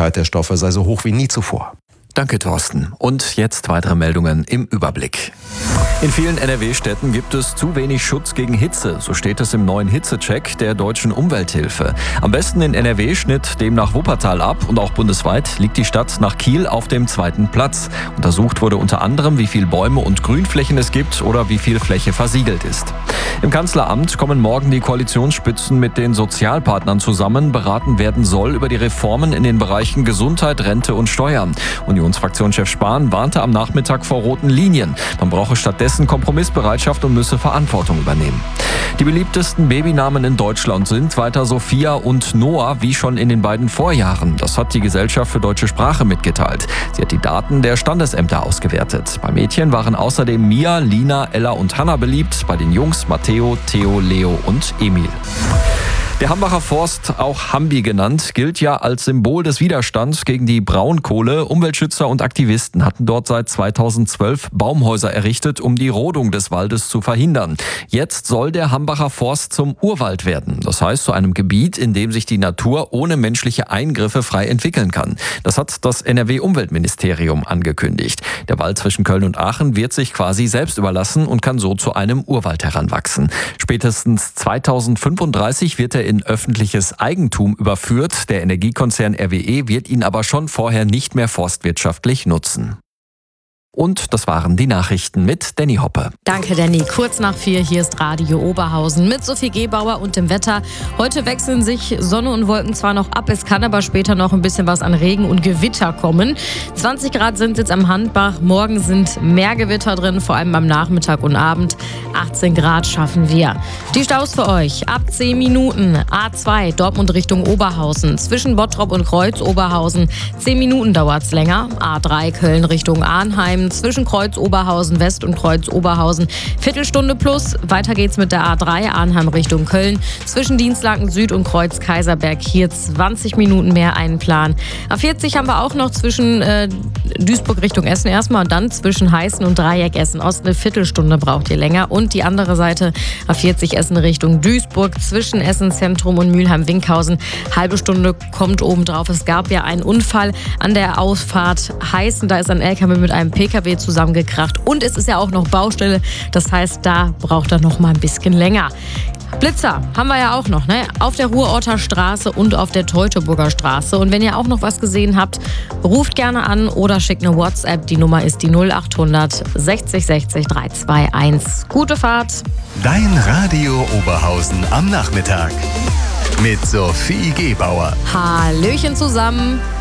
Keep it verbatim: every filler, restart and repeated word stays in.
Verfügbarkeit der Stoffe sei so hoch wie nie zuvor. Danke, Thorsten. Und jetzt weitere Meldungen im Überblick. In vielen N R W-Städten gibt es zu wenig Schutz gegen Hitze. So steht es im neuen Hitzecheck der Deutschen Umwelthilfe. Am besten in N R W schnitt demnach Wuppertal ab und auch bundesweit liegt die Stadt nach Kiel auf dem zweiten Platz. Untersucht wurde unter anderem, wie viel Bäume und Grünflächen es gibt oder wie viel Fläche versiegelt ist. Im Kanzleramt kommen morgen die Koalitionsspitzen mit den Sozialpartnern zusammen. Beraten werden soll über die Reformen in den Bereichen Gesundheit, Rente und Steuern. Unionsfraktionschef Spahn warnte am Nachmittag vor roten Linien. Man brauche stattdessen Kompromissbereitschaft und müsse Verantwortung übernehmen. Die beliebtesten Babynamen in Deutschland sind weiter Sophia und Noah, wie schon in den beiden Vorjahren. Das hat die Gesellschaft für deutsche Sprache mitgeteilt. Sie hat die Daten der Standesämter ausgewertet. Bei Mädchen waren außerdem Mia, Lina, Ella und Hannah beliebt. Bei den Jungs Matteo, Theo, Leo und Emil. Der Hambacher Forst, auch Hambi genannt, gilt ja als Symbol des Widerstands gegen die Braunkohle. Umweltschützer und Aktivisten hatten dort seit zweitausendzwölf Baumhäuser errichtet, um die Rodung des Waldes zu verhindern. Jetzt soll der Hambacher Forst zum Urwald werden. Das heißt, zu einem Gebiet, in dem sich die Natur ohne menschliche Eingriffe frei entwickeln kann. Das hat das N R W-Umweltministerium angekündigt. Der Wald zwischen Köln und Aachen wird sich quasi selbst überlassen und kann so zu einem Urwald heranwachsen. Spätestens zweitausendfünfunddreißig wird er in öffentliches Eigentum überführt. Der Energiekonzern R W E wird ihn aber schon vorher nicht mehr forstwirtschaftlich nutzen. Und das waren die Nachrichten mit Danny Hoppe. Danke, Danny. Kurz nach vier, hier ist Radio Oberhausen mit Sophie Gebauer und dem Wetter. Heute wechseln sich Sonne und Wolken zwar noch ab, es kann aber später noch ein bisschen was an Regen und Gewitter kommen. zwanzig Grad sind jetzt am Handbach, morgen sind mehr Gewitter drin, vor allem am Nachmittag und Abend. achtzehn Grad schaffen wir. Die Staus für euch ab zehn Minuten. A zwei, Dortmund Richtung Oberhausen. Zwischen Bottrop und Kreuz Oberhausen. zehn Minuten dauert es länger. A drei, Köln Richtung Arnheim. Zwischen Kreuz Oberhausen West und Kreuz Oberhausen Viertelstunde plus. Weiter geht's mit der A drei Arnheim Richtung Köln. Zwischen Dienstlaken Süd und Kreuz Kaiserberg hier zwanzig Minuten mehr einplanen. A vierzig haben wir auch noch zwischen äh, Duisburg Richtung Essen erstmal und dann zwischen Heißen und Dreieck Essen Ost. Eine Viertelstunde braucht ihr länger. Und die andere Seite A vierzig Essen Richtung Duisburg zwischen Essen Zentrum und Mülheim-Winkhausen. Halbe Stunde kommt oben drauf. Es gab ja einen Unfall an der Ausfahrt Heißen. Da ist ein L K W mit einem P K W zusammengekracht und es ist ja auch noch Baustelle. Das heißt, da braucht er noch mal ein bisschen länger. Blitzer haben wir ja auch noch, ne? Auf der Ruhrorter Straße und auf der Teutoburger Straße. Und wenn ihr auch noch was gesehen habt, ruft gerne an oder schickt eine WhatsApp. Die Nummer ist die null acht hundert sechzig sechzig dreihunderteinundzwanzig. Gute Fahrt. Dein Radio Oberhausen am Nachmittag mit Sophie Gebauer. Hallöchen zusammen.